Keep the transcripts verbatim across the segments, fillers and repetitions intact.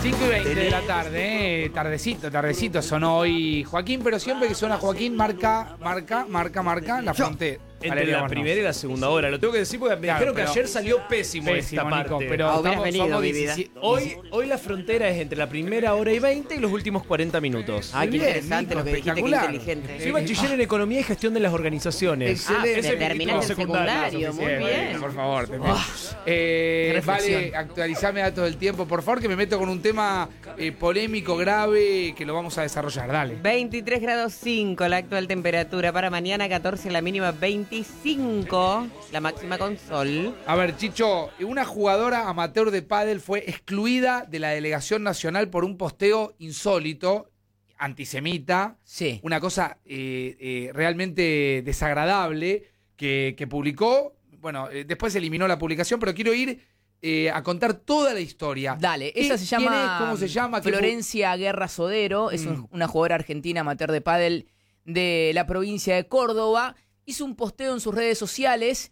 cinco y veinte de la tarde, eh, tardecito, tardecito sonó hoy Joaquín, pero siempre que suena Joaquín marca, marca, marca, marca la frontera. Entre la primera y la segunda hora. Lo tengo que decir porque me Claro, dijeron que pero- ayer salió pésimo, Pésimo, esta parte. Nico, pero Ah, hubieras estamos- venido, somos mi vida. diecisiete Hoy, hoy la frontera es entre la primera hora y veinte y los últimos cuarenta minutos. Ay, qué Bien, interesante Nico, lo que dijiste, qué espectacular. inteligente. Soy bachiller en Economía y Gestión de las Organizaciones. Excelente. Ah, Ese es mi terminaste el título secundario, muy Suficiente, bien. Por favor, te meto. Eh, qué reflexión. vale, actualizame datos del tiempo, por favor, que me meto con un tema eh, polémico, grave, que lo vamos a desarrollar. Dale. veintitrés grados cinco la actual temperatura. Para mañana catorce, la mínima veinticinco, la máxima con sol. A ver, Chicho, una jugadora amateur de pádel fue excluida de la delegación nacional por un posteo insólito, antisemita, Sí. una cosa eh, eh, realmente desagradable que, que publicó. Bueno, eh, después se eliminó la publicación, pero quiero ir eh, a contar toda la historia. Dale, ¿Qué- esa se quién llama es? ¿Cómo se llama? ¿Qué fu- Florencia Guerra Sodero, es un- Mm. una jugadora argentina amateur de pádel de la provincia de Córdoba. Hizo un posteo en sus redes sociales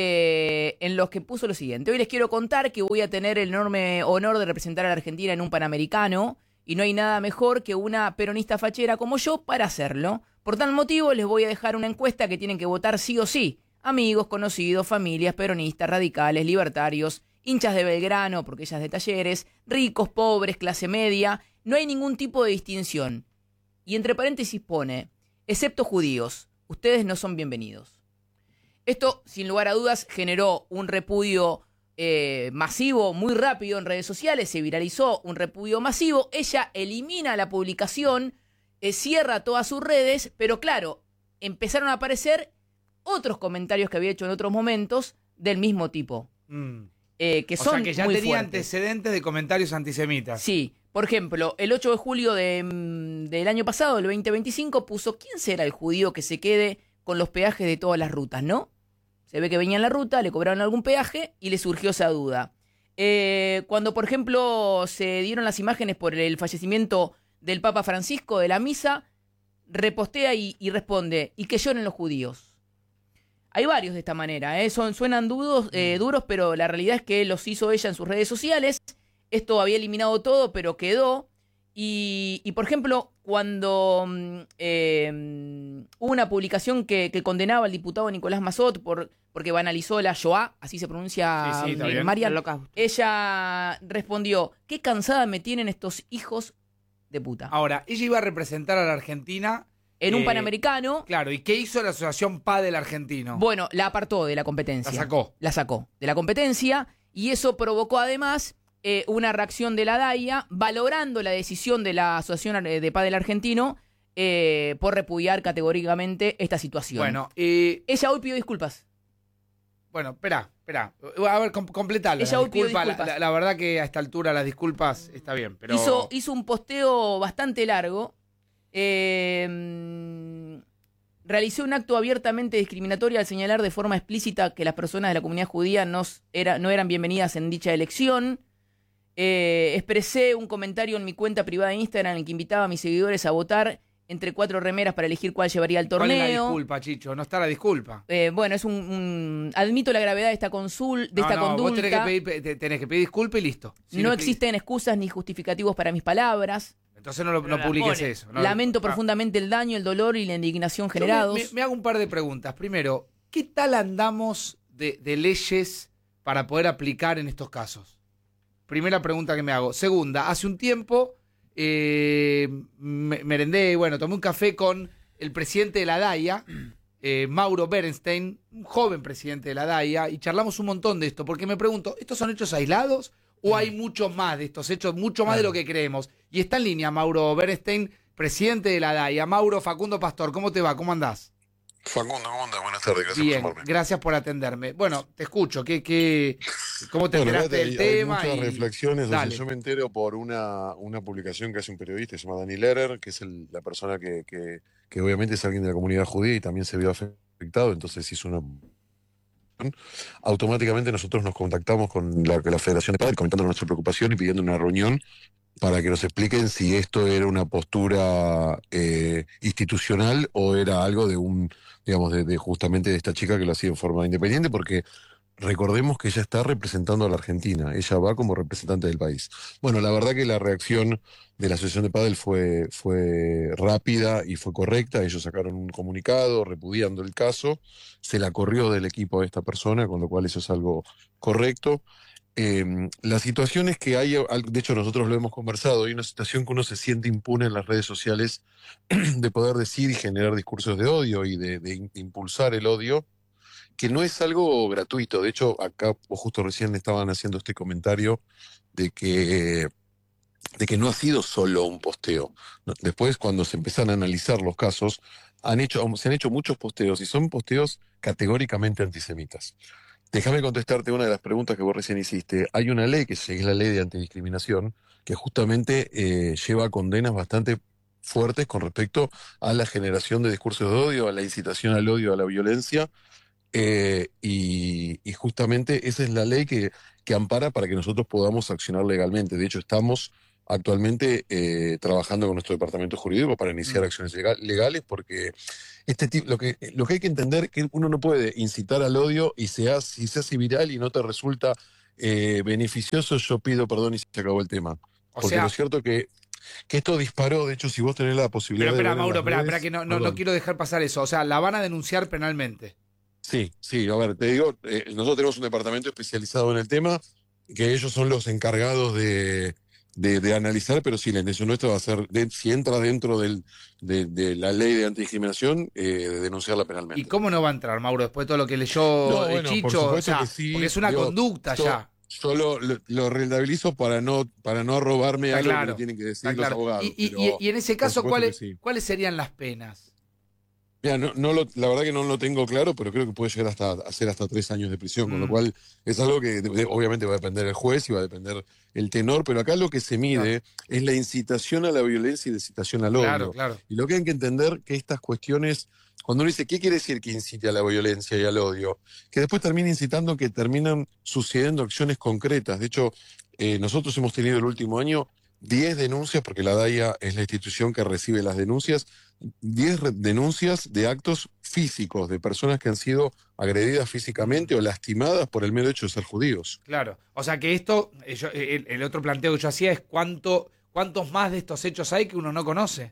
eh, en los que puso lo siguiente: hoy les quiero contar que voy a tener el enorme honor de representar a la Argentina en un Panamericano y no hay nada mejor que una peronista fachera como yo para hacerlo. Por tal motivo les voy a dejar una encuesta que tienen que votar sí o sí. Amigos, conocidos, familias, peronistas, radicales, libertarios, hinchas de Belgrano, porque ella es de Talleres, ricos, pobres, clase media, no hay ningún tipo de distinción. Y entre paréntesis pone, excepto judíos, ustedes no son bienvenidos. Esto, sin lugar a dudas, generó un repudio eh, masivo, muy rápido en redes sociales, se viralizó un repudio masivo, ella elimina la publicación, eh, cierra todas sus redes, pero claro, empezaron a aparecer otros comentarios que había hecho en otros momentos del mismo tipo. Mm. Eh, que O son sea, que ya muy tenía fuertes. antecedentes de comentarios antisemitas. Sí, por ejemplo, el ocho de julio de, mm, del año pasado, el veinte veinticinco, puso ¿quién será el judío que se quede con los peajes de todas las rutas, no? Se ve que venía en la ruta, le cobraron algún peaje y le surgió esa duda. Eh, cuando, por ejemplo, se dieron las imágenes por el fallecimiento del Papa Francisco de la misa, repostea y, y responde, y que lloren los judíos. Hay varios de esta manera, ¿eh? Son, suenan dudos, eh, duros, pero la realidad es que los hizo ella en sus redes sociales. Esto había eliminado todo, pero quedó. Y, y, por ejemplo, cuando mm, eh, mm, hubo una publicación que, que condenaba al diputado Nicolás Massot por, porque banalizó la Shoah, así se pronuncia, Sí, sí, está eh, bien. Marian, El holocausto. ella respondió, qué cansada me tienen estos hijos de puta. Ahora, ella iba a representar a la Argentina. En un eh, Panamericano, Claro, ¿y qué hizo la Asociación Pádel Argentino? bueno, la apartó de la competencia. La sacó. La sacó de la competencia y eso provocó además eh, una reacción de la D A I A valorando la decisión de la Asociación de Pádel Argentino eh, por repudiar categóricamente esta situación. Bueno, eh, Ella hoy pidió disculpas. bueno, espera, espera. A ver, com completalo. Ella la hoy pidió disculpa, la, disculpas. la- la verdad que a esta altura las disculpas está bien, pero... Hizo, hizo un posteo bastante largo. eh, mm, realizó un acto abiertamente discriminatorio al señalar de forma explícita que las personas de la comunidad judía no, s- era, no eran bienvenidas en dicha elección. Eh, expresé un comentario en mi cuenta privada de Instagram en el que invitaba a mis seguidores a votar entre cuatro remeras para elegir cuál llevaría al ¿Cuál es la torneo. disculpa, Chicho? No está la disculpa. Eh, bueno, es un, un- admito la gravedad de esta consul, de no, esta no, conducta. vos tenés que pedir, te- tenés que pedir disculpa y listo. Sí, no le pedí- existen excusas ni justificativos para mis palabras. Entonces no, lo, no la publiques pone. eso. no- Lamento Ah. profundamente el daño, el dolor y la indignación Yo generados. Me, me- me hago un par de preguntas. Primero, ¿qué tal andamos de, de leyes para poder aplicar en estos casos? Primera pregunta que me hago. Segunda, hace un tiempo eh, me, merendé, bueno, tomé un café con el presidente de la D A I A, eh, Mauro Berenstein, un joven presidente de la D A I A, y charlamos un montón de esto, porque me pregunto, ¿estos son hechos aislados o hay mucho más de estos hechos, mucho más de lo que creemos? Y está en línea Mauro Berenstein, presidente de la D A I A. Mauro, Facundo Pastor, ¿cómo te va? ¿Cómo andás? Facundo, ¿cómo andas? Buenas tardes, gracias Bien, por llamarme. gracias por atenderme. Bueno, te escucho. ¿Qué, qué, ¿Cómo te Bueno, enteraste hay, del hay tema? muchas y- reflexiones. O sea, Dale. yo me entero por una, una publicación que hace un periodista, se llama Dani Lehrer, que es el- la persona que, que, que obviamente es alguien de la comunidad judía y también se vio afectado, entonces hizo una... Automáticamente nosotros nos contactamos con la, con la Federación de Padres comentando nuestra preocupación y pidiendo una reunión para que nos expliquen si esto era una postura eh, institucional o era algo de un, digamos, de, de justamente de esta chica que lo hacía en forma independiente, porque recordemos que ella está representando a la Argentina, ella va como representante del país. Bueno, la verdad que la reacción de la Asociación de Pádel fue, fue rápida y fue correcta. Ellos sacaron un comunicado repudiando el caso, se la corrió del equipo a esta persona, con lo cual eso es algo correcto. Eh, la situación es que hay, de hecho nosotros lo hemos conversado, hay una situación que uno se siente impune en las redes sociales de poder decir y generar discursos de odio y de, de impulsar el odio, que no es algo gratuito. De hecho, acá vos justo recién estaban haciendo este comentario de que, de que no ha sido solo un posteo. No, después, cuando se empiezan a analizar los casos, han hecho, se han hecho muchos posteos y son posteos categóricamente antisemitas. Déjame contestarte una de las preguntas que vos recién hiciste. Hay una ley, que es la ley de antidiscriminación, que justamente eh, lleva condenas bastante fuertes con respecto a la generación de discursos de odio, a la incitación al odio, a la violencia, eh, y, y justamente esa es la ley que, que ampara para que nosotros podamos accionar legalmente. De hecho, estamos actualmente eh, trabajando con nuestro departamento jurídico para iniciar Mm. acciones legal- legales, porque este tipo, lo que, lo que hay que entender es que uno no puede incitar al odio y se hace, si se hace viral y no te resulta eh, beneficioso, yo pido perdón y se acabó el tema. O Porque sea, lo cierto que, que esto disparó. De hecho, si vos tenés la pero posibilidad de espera, ver en Mauro, las espera, espera redes- que no, no, no perdón. quiero dejar pasar eso. O sea, la van a denunciar penalmente. Sí, sí, a ver, te digo, eh, nosotros tenemos un departamento especializado en el tema, que ellos son los encargados de, de, de analizar, pero sí, la intención nuestra va a ser, de- si entra dentro del, de, de la ley de antidiscriminación, eh, de denunciarla ¿Y penalmente. cómo no va a entrar, Mauro, después de todo lo que leyó No, eh, bueno, por Chicho? O supuesto sea, que sí. porque es una Digo, conducta yo, ya. yo lo, lo, lo rentabilizo para no, para no robarme Está algo que claro. me tienen que decir Está los claro. abogados. Y, y- Pero y- y en ese por caso, supuesto ¿cuáles, que sí. ¿cuáles serían las penas? Mira, no, no lo- la verdad que no lo tengo claro, pero creo que puede llegar hasta a ser hasta tres años de prisión, con lo Mm, cual es algo que de- de- obviamente va a depender del juez y va a depender el tenor, pero acá lo que se mide es la incitación a la violencia y la incitación al claro, odio. claro. Y lo que hay que entender que estas cuestiones, cuando uno dice, ¿qué quiere decir que incite a la violencia y al odio? Que después termina incitando, que terminan sucediendo acciones concretas. De hecho, eh, nosotros hemos tenido el último año diez denuncias, porque la DAIA es la institución que recibe las denuncias, diez re- denuncias de actos físicos, de personas que han sido agredidas físicamente o lastimadas por el mero hecho de ser judíos. Claro. O sea que esto, eh, yo- eh, el, el otro planteo que yo hacía es cuánto, cuántos más de estos hechos hay que uno no conoce.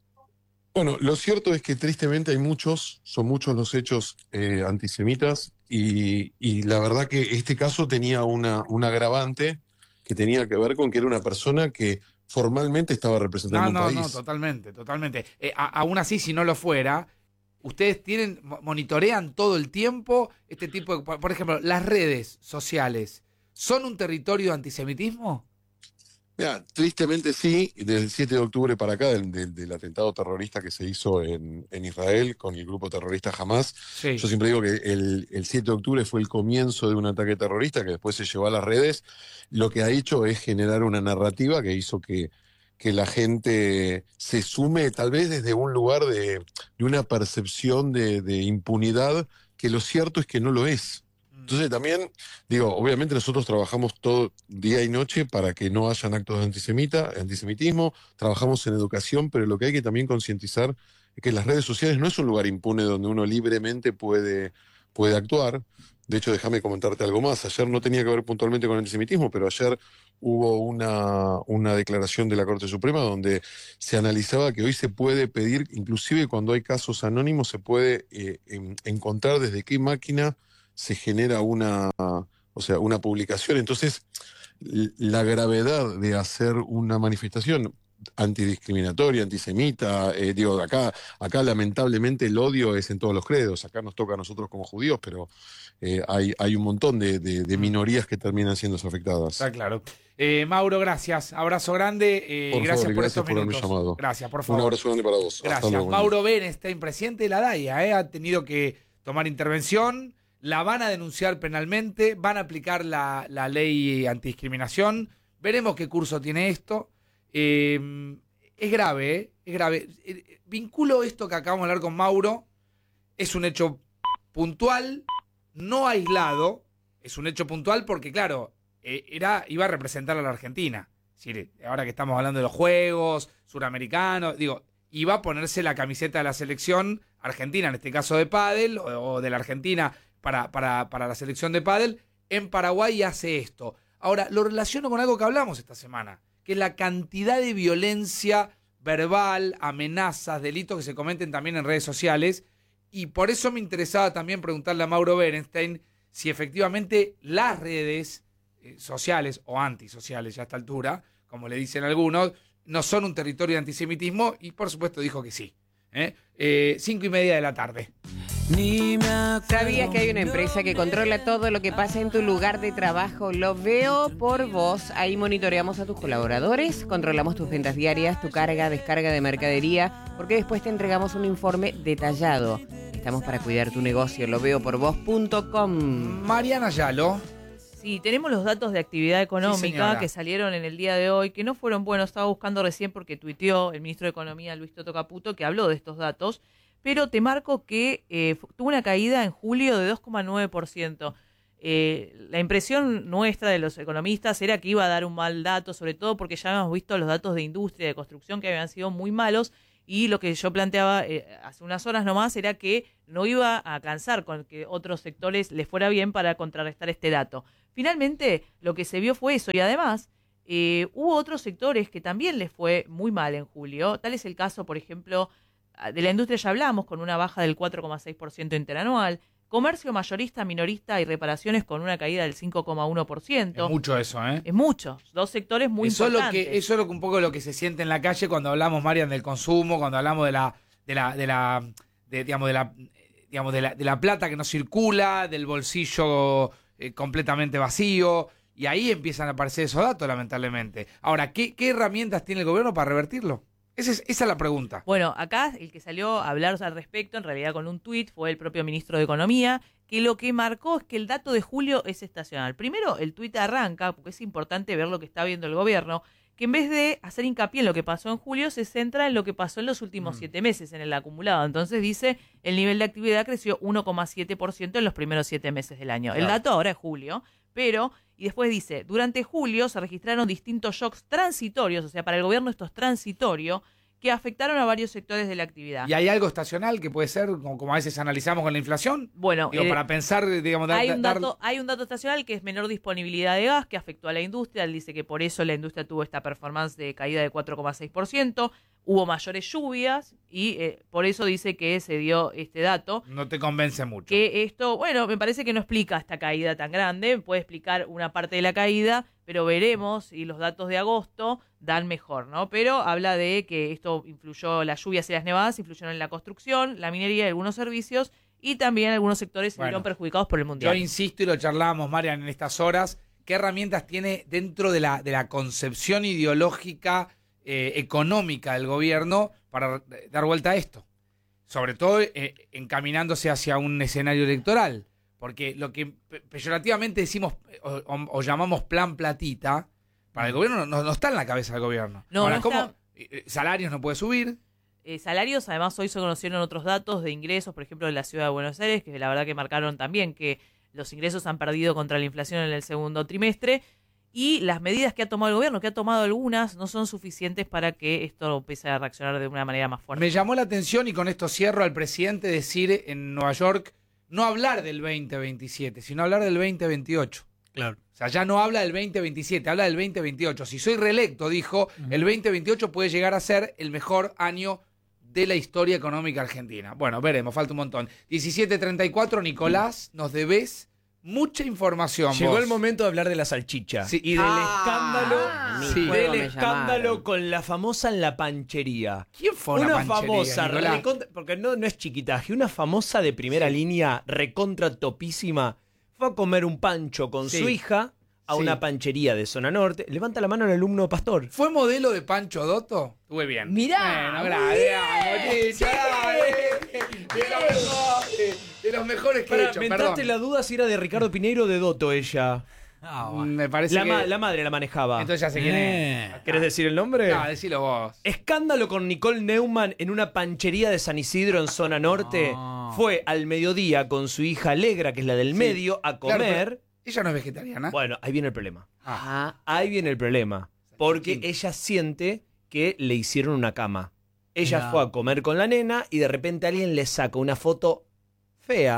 Bueno, lo cierto es que tristemente hay muchos, son muchos los hechos eh, antisemitas, y, y la verdad que este caso tenía una, un agravante que tenía que ver con que era una persona que formalmente estaba representando No, un no, país. no, totalmente, totalmente. Eh, a- aún así, si no lo fuera, ustedes tienen, mo- monitorean todo el tiempo este tipo de, por por ejemplo, las redes sociales, ¿son un territorio de antisemitismo? Mira, tristemente sí. Desde el siete de octubre para acá, del, del- del atentado terrorista que se hizo en, en Israel con el grupo terrorista Hamas, Sí. yo siempre digo que el, el siete de octubre fue el comienzo de un ataque terrorista que después se llevó a las redes. Lo que ha hecho es generar una narrativa que hizo que, que la gente se sume, tal vez desde un lugar de, de una percepción de, de impunidad, que lo cierto es que no lo es. Entonces también, digo, obviamente nosotros trabajamos todo día y noche para que no hayan actos de antisemita, antisemitismo, trabajamos en educación, pero lo que hay que también concientizar es que las redes sociales no es un lugar impune donde uno libremente puede, puede actuar. De hecho, déjame comentarte algo más. Ayer no tenía que ver puntualmente con antisemitismo, pero ayer hubo una, una declaración de la Corte Suprema donde se analizaba que hoy se puede pedir, inclusive cuando hay casos anónimos, se puede eh, en- encontrar desde qué máquina se genera una, o sea, una publicación. Entonces, l- la gravedad de hacer una manifestación antidiscriminatoria, antisemita, eh, digo, acá, acá lamentablemente el odio es en todos los credos. Acá nos toca a nosotros como judíos, pero eh, hay, hay un montón de, de- de minorías que terminan siendo afectadas. Está claro. Eh, Mauro, gracias. Abrazo grande. eh, Por gracias favor, y por gracias estos por haberme minutos. llamado. Gracias, por Un favor. abrazo grande para vos. Hasta Gracias. luego. Mauro Berenstein, presidente de la DAIA, eh, ha tenido que tomar intervención, la van a denunciar penalmente, van a aplicar la, la ley antidiscriminación, veremos qué curso tiene esto. Eh, es grave, ¿eh? Es grave. Eh, vinculo esto que acabamos de hablar con Mauro, es un hecho puntual, no aislado, es un hecho puntual porque, claro, eh, era, iba a representar a la Argentina. Es decir, ahora que estamos hablando de los Juegos Suramericanos, digo, iba a ponerse la camiseta de la selección argentina, en este caso de pádel, o, o de la Argentina para, para, para la selección de pádel en Paraguay y hace esto. Ahora, lo relaciono con algo que hablamos esta semana, que es la cantidad de violencia verbal, amenazas, delitos que se cometen también en redes sociales, y por eso me interesaba también preguntarle a Mauro Berenstein si efectivamente las redes eh, sociales o antisociales ya a esta altura, como le dicen algunos, no son un territorio de antisemitismo, y por supuesto dijo que sí. ¿eh? Eh, cinco y media de la tarde. ¿Sabías que hay una empresa que controla todo lo que pasa en tu lugar de trabajo? Lo Veo por Vos. Ahí monitoreamos a tus colaboradores, controlamos tus ventas diarias, tu carga, descarga de mercadería, porque después te entregamos un informe detallado. Estamos para cuidar tu negocio. lo veo por vos punto com. Mariana Yalo. Sí, tenemos los datos de actividad económica Sí, que salieron en el día de hoy, que no fueron buenos. Estaba buscando recién porque tuiteó el ministro de Economía, Luis Toto Caputo, que habló de estos datos. Pero te marco que eh, tuvo una caída en julio de dos coma nueve por ciento. Eh, la impresión nuestra de los economistas era que iba a dar un mal dato, sobre todo porque ya hemos visto los datos de industria y de construcción que habían sido muy malos, y lo que yo planteaba eh, hace unas horas nomás era que no iba a alcanzar con que otros sectores les fuera bien para contrarrestar este dato. Finalmente, lo que se vio fue eso, y además eh, hubo otros sectores que también les fue muy mal en julio. Tal es el caso, por ejemplo, de la industria ya hablamos, con una baja del cuatro coma seis por ciento interanual, comercio mayorista, minorista y reparaciones con una caída del cinco coma uno por ciento. Es mucho eso, ¿eh? Es mucho, dos sectores muy eso importantes. Es lo que, eso es lo que un poco lo que se siente en la calle cuando hablamos, Marian, del consumo, cuando hablamos de la, de la, de la, de, digamos, de la, digamos, de la, de la plata que no circula, del bolsillo eh, completamente vacío, y ahí empiezan a aparecer esos datos, lamentablemente. Ahora, ¿qué, qué herramientas tiene el gobierno para revertirlo? Esa es, esa es la pregunta. Bueno, acá el que salió a hablar al respecto, en realidad con un tuit, fue el propio ministro de Economía, que lo que marcó es que el dato de julio es estacional. Primero, el tuit arranca, porque es importante ver lo que está viendo el gobierno, que en vez de hacer hincapié en lo que pasó en julio, se centra en lo que pasó en los últimos Mm. siete meses, en el acumulado. Entonces dice, el nivel de actividad creció uno coma siete por ciento en los primeros siete meses del año. El Claro. dato ahora es julio, pero... Y después dice, durante julio se registraron distintos shocks transitorios, o sea, para el gobierno esto es transitorio, que afectaron a varios sectores de la actividad. ¿Y hay algo estacional que puede ser, como, como a veces analizamos con la inflación? Bueno, Digo, eh, para pensar, digamos, dar, hay, un dar- dato, hay un dato estacional que es menor disponibilidad de gas, que afectó a la industria. Él dice que por eso la industria tuvo esta performance de caída de cuatro coma seis por ciento. Hubo mayores lluvias y eh, por eso dice que se dio este dato. no te convence mucho. Que esto, bueno, me parece que no explica esta caída tan grande, puede explicar una parte de la caída, pero veremos y los datos de agosto dan mejor, ¿no? Pero habla de que esto influyó, las lluvias y las nevadas influyeron en la construcción, la minería y algunos servicios, y también algunos sectores se Bueno, vieron perjudicados por el Yo mundial. insisto y lo charlábamos, Marian, en estas horas, ¿qué herramientas tiene dentro de la, de la concepción ideológica eh, económica del gobierno para dar vuelta a esto? Sobre todo eh, encaminándose hacia un escenario electoral. Porque lo que pe- peyorativamente decimos o, o- o llamamos plan platita, para el gobierno no, no está en la cabeza del gobierno. No, Ahora, no ¿cómo? está. Eh, eh, Salarios no puede subir. Eh, salarios, además hoy se conocieron otros datos de ingresos, por ejemplo, de la ciudad de Buenos Aires, que la verdad que marcaron también que los ingresos han perdido contra la inflación en el segundo trimestre, y las medidas que ha tomado el gobierno, que ha tomado algunas, no son suficientes para que esto empiece a reaccionar de una manera más fuerte. Me llamó la atención, y con esto cierro, al presidente decir en Nueva York, no hablar del veinte veintisiete, sino hablar del veinte veintiocho. Claro. O sea, ya no habla del veinte veintisiete, habla del veinte veintiocho. Si soy reelecto, dijo, el veinte veintiocho puede llegar a ser el mejor año de la historia económica argentina. Bueno, veremos, falta un montón. diecisiete treinta y cuatro, Nicolás, nos debés mucha información. Llegó vos. el momento de hablar de la salchicha Sí. y del Ah, escándalo, mi Sí. juego del me escándalo llamaron. con la famosa La Panchería. ¿Quién fue Una la panchería, famosa, Nicolás? recontra- porque no, no es chiquitaje, una famosa de primera línea, recontra topísima, fue a comer un pancho con Sí. su hija a Sí. una panchería de zona norte. Levanta la mano el alumno pastor. ¿Fue modelo de Pancho Dotto? Estuve bien. Mirá, Bueno, muy gracias, bien. Mochicha, dale. De los mejores, de los mejores que he Pará, hecho, me perdón. entraste la duda si era de Ricardo Pineiro o de Dotto ella. Ah, Mm, bueno. Me parece La, que... ma- la madre la manejaba. Entonces ya sé quién Eh. es. ¿Querés decir el nombre? No, decilo vos. Escándalo con Nicole Neumann en una panchería de San Isidro en zona norte. No. Fue al mediodía con su hija Alegra, que es la del Sí. medio, a Claro, comer. pero ella no es vegetariana. Bueno, ahí viene el problema. Ajá. Ahí viene el problema. Porque Sí. ella siente que le hicieron una cama. Ella Mirá. fue a comer con la nena y de repente alguien le saca una foto fea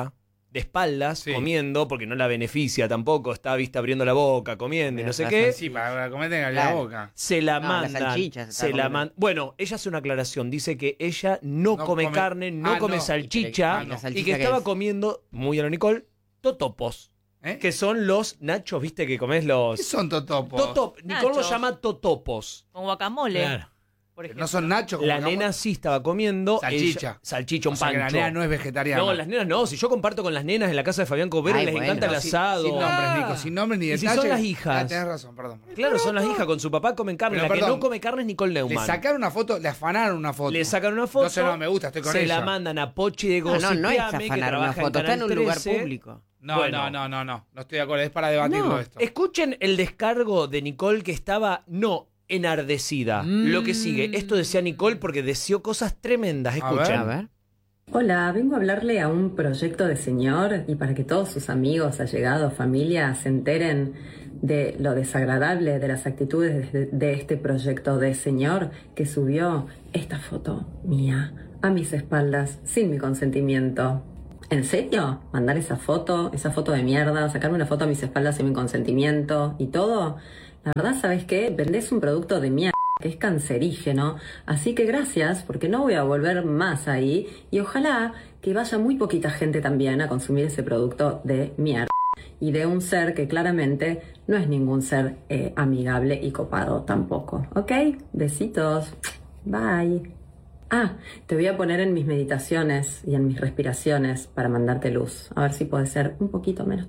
de espaldas, Sí. comiendo, porque no la beneficia tampoco, está vista abriendo la boca, comiendo y no sé La qué. Sí, para comer en la Claro. boca. Se la No, la mandan. salchicha se está se la comiendo. man- Bueno, ella hace una aclaración. Dice que ella no, No come, come- carne, no Ah, come no. salchicha. Ah, no. ¿La Y salchicha que qué estaba es? comiendo, muy a lo Nicole, totopos. ¿Eh? Que son los nachos, viste, que comes ¿Qué los. son totopos? Totop. Nicole los Nachos. llama totopos. Con guacamole, Claro. por ejemplo. No son nachos. como La acá- nena sí estaba comiendo. Salchicha. ella- salchicha, un O sea, que pancho. la nena no es vegetariana. No, las nenas no. Si yo comparto con las nenas en la casa de Fabián Cobero, Ay, les bueno. encanta el No, sin- asado. Sin nombres, Ah. Nico. Sin nombres ni Y si detalles. son las hijas. Ah, tenés razón, perdón. Claro, son las hijas. Con su papá comen carne. Pero, la que perdón, no come carne es Nicole Le Neumann. sacaron una foto, le afanaron una foto. Le sacan una foto. No sé, no me gusta, estoy con se ella. la mandan a Pochi de No, no, no es Gossipiame, que afanar una trabaja foto, está en Canal un lugar trece. público. No, Bueno. no, no, no, no. No estoy de acuerdo. Es para debatirlo No, esto. Escuchen el descargo de Nicole que estaba, no, enardecida. Mm. Lo que sigue. Esto decía Nicole porque deseó cosas tremendas. Escuchen. A ver. Hola, vengo a hablarle a un proyecto de señor y para que todos sus amigos, allegados, familia se enteren de lo desagradable de las actitudes de, de este proyecto de señor que subió esta foto mía a mis espaldas sin mi consentimiento. ¿En serio? ¿Mandar esa foto, esa foto de mierda, sacarme una foto a mis espaldas sin mi consentimiento y todo? La verdad, ¿sabes qué? Vendés un producto de mierda que es cancerígeno, así que gracias, porque no voy a volver más ahí y ojalá que vaya muy poquita gente también a consumir ese producto de mierda y de un ser que claramente no es ningún ser eh, amigable y copado tampoco, ¿ok? Besitos, bye. Ah, te voy a poner en mis meditaciones y en mis respiraciones para mandarte luz, a ver si puede ser un poquito menos.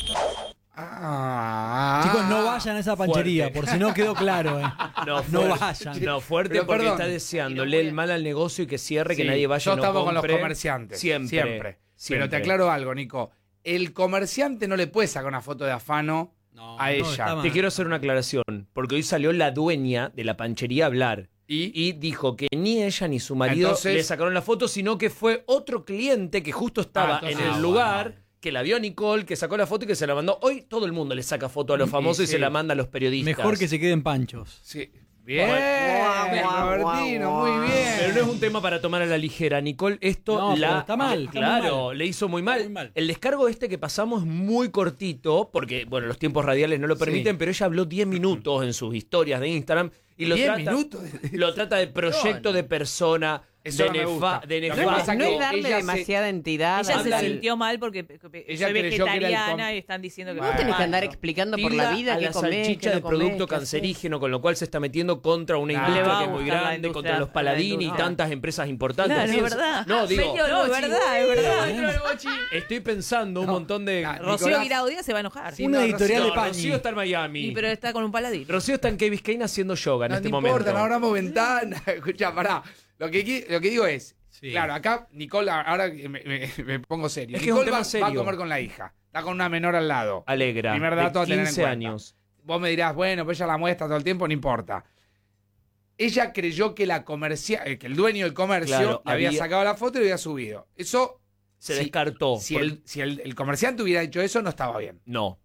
Ah. Chicos, no vayan a esa panchería, Fuerte. por si no quedó claro. Eh. No, No fuerte, vayan. No, fuerte Pero, porque perdón. está deseándole el mal al negocio y que cierre, que Sí, nadie vaya yo y no estamos con los compre. comerciantes. Siempre. Siempre. siempre. Pero te aclaro algo, Nico. El comerciante no le puede sacar una foto de afano No, a no, ella. está mal. Te quiero hacer una aclaración, porque hoy salió la dueña de la panchería a hablar. Y, Y dijo que ni ella ni su marido Entonces- le sacaron la foto, sino que fue otro cliente que justo estaba Ah, entonces- en el Ah, lugar, que la vio a Nicole, que sacó la foto y que se la mandó. Hoy todo el mundo le saca foto a los Y famosos y, sí. se la manda a los periodistas. Mejor que se queden panchos. sí. Bien, Guau, guau, Robertino, guau, muy guau. bien. Pero no es un tema para tomar a la ligera. Nicole, esto No, la. pero está mal, está muy Claro, mal. le hizo muy mal. Muy mal. El descargo este que pasamos es muy cortito, porque, bueno, los tiempos radiales no lo permiten, Sí. pero ella habló diez minutos en sus historias de Instagram y lo ¿Diez trata. minutos? Lo trata de proyecto de persona, Eso de, no me nefa- gusta. de Lo que nefasto. pasa No que es darle ella se- demasiada entidad. Ella se al- sintió mal porque pe- pe- Ella soy creyó que era el vegetariana com- y están diciendo que Bueno. No tenés que andar pancho. explicando por Tilda la vida a qué la comés, salchicha qué de no comés, producto qué haces. cancerígeno, con lo cual se está metiendo contra una Claro. industria Le va que a es muy gustar la grande, industria, contra los la Paladini y industria. tantas empresas importantes. Claro, es Piensa- verdad. No, digo, No, es verdad, es verdad. estoy pensando un montón de... Nah, Rocío Nicolás- Guiraudia se va a enojar. Sí, Una no, editorial Rocío, de No, Pañi. Rocío está en Miami. Y pero está con un paladín. Rocío está en Key Biscayne haciendo yoga en No, este no momento. importa, no abramos ventana. Escucha, pará. Lo que, qui- lo que digo es, Sí. claro, acá Nicole, ahora me, me- me pongo serio. Es que es un Nicole tema va, serio. va a comer con la hija. Está con una menor al lado. Alegra, Primer dato a de tener en quince cuenta. años. Vos me dirás, bueno, pues ella la muestra todo el tiempo, no importa. Ella creyó que la comercia, eh, que el dueño del comercio Claro, le había había- sacado la foto y lo había subido. Eso, Se Sí, descartó. si, por- el, si el, el comerciante hubiera hecho eso, no estaba bien. No,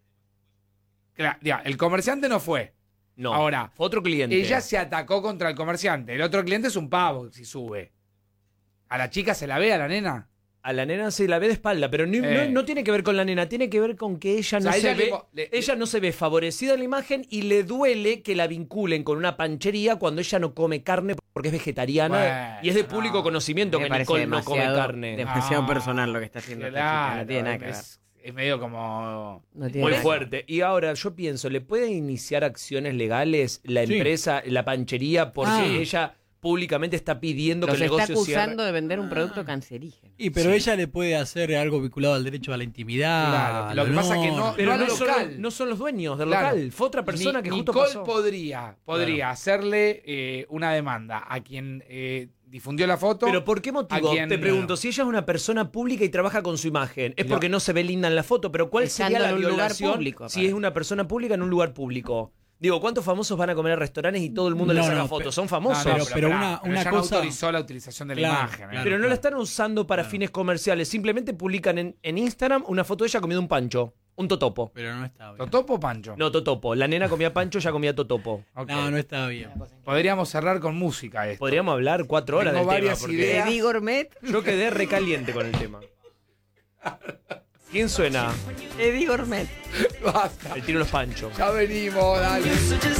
Claro, ya, el comerciante no fue. no. Ahora, Fue otro cliente. Ella se atacó contra el comerciante. El otro cliente es un pavo si sube. ¿A la chica se la ve, a la nena? A la nena se la ve de espalda, pero no, Eh. no, no tiene que ver con la nena, tiene que ver con que ella no O sea, se ella ve, le- le- ella no se ve favorecida en la imagen y le duele que la vinculen con una panchería cuando ella no come carne porque es vegetariana Bueno, y es de público no. conocimiento Me que parece Nicole no come demasiado- carne. Demasiado No, personal lo que está haciendo esta chica. Claro, No tiene nada que ver. es, es medio como... No tiene Muy nada que ver. fuerte. Y ahora yo pienso, ¿le puede iniciar acciones legales la Sí. empresa, la panchería, porque Ah. ella públicamente está pidiendo Los que el está negocio cierre? acusando de vender un producto cancerígeno. Y pero Sí. ella le puede hacer algo vinculado al derecho a la intimidad. Claro, al lo que pasa es que honor. no- Pero al no, son, local. los- no son los dueños del Claro. local, fue otra persona Ni- que justo Nicole pasó. podría, podría hacerle eh, una demanda a quien eh, difundió la foto. Pero ¿por qué motivo? ¿A quién? Te pregunto, Claro. si ella es una persona pública y trabaja con su imagen, es Y porque no se ve linda en la foto, pero ¿cuál Estando sería la en un lugar violación público, si aparte. es una persona pública en un lugar público? Digo, ¿cuántos famosos van a comer a restaurantes y todo el mundo No, le saca no, fotos? pero- Son No, famosos. no, pero- pero pará, una- pero una ella cosa- no autorizó la utilización de la Claro, imagen. ¿eh? claro. Pero no la están usando para Claro. fines comerciales, simplemente publican en, en Instagram una foto de ella comiendo un pancho, un totopo. Pero no está bien. ¿Totopo o Pancho? No, totopo. La nena comía pancho, ya comía totopo. Ok. No, no está bien. Podríamos cerrar con música esto. Podríamos hablar cuatro horas Tengo del tema, varias porque ideas. Eddie Gourmet. yo quedé recaliente con el tema. ¿Quién suena? Eddie Gourmet. Basta. El tiro los panchos. Ya venimos, dale.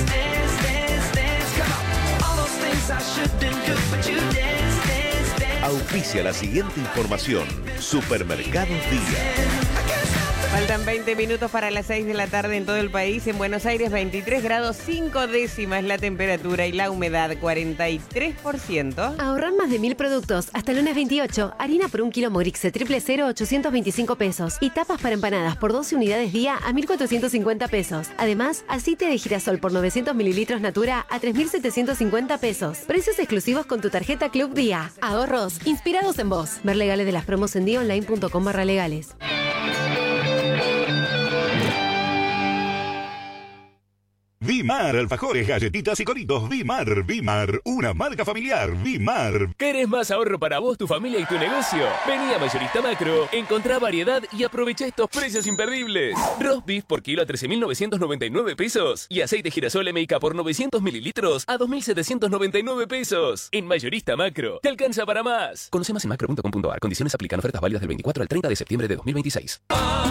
Auspicia la siguiente información. Supermercados Día. Faltan veinte minutos para las seis de la tarde en todo el país. En Buenos Aires, veintitrés grados cinco décimas la temperatura y la humedad cuarenta y tres por ciento. Ahorrar más de mil productos. Hasta el lunes veintiocho. Harina por un kilo Morixe triple cero, ochocientos veinticinco pesos. Y tapas para empanadas por doce unidades día a mil cuatrocientos cincuenta pesos. Además, aceite de girasol por novecientos mililitros Natura a tres mil setecientos cincuenta pesos. Precios exclusivos con tu tarjeta Club Día. Ahorros inspirados en vos. Ver legales de las promos en día online punto com barra legales. Vimar, alfajores, galletitas y coritos. Vimar, Vimar, una marca familiar. Vimar. ¿Querés más ahorro para vos, tu familia y tu negocio? Vení a Mayorista Macro, encontrá variedad y aprovecha estos precios imperdibles. Roast beef por kilo a trece mil novecientos noventa y nueve pesos y aceite girasol M I K por novecientos mililitros a dos mil setecientos noventa y nueve pesos. En Mayorista Macro, te alcanza para más. Conoce más en macro punto com punto ar. Condiciones aplican. Ofertas válidas del veinticuatro al treinta de septiembre de dos mil veintiséis.